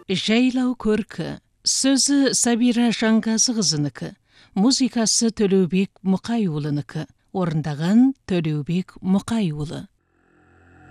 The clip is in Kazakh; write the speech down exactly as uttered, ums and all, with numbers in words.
«Жайлау көркі». Сөзі Сабира Жаңғазықызынікі, музыкасы Төлеубек Мұқайұлынікі. Орындаған Төлеубек Мұқайұлы.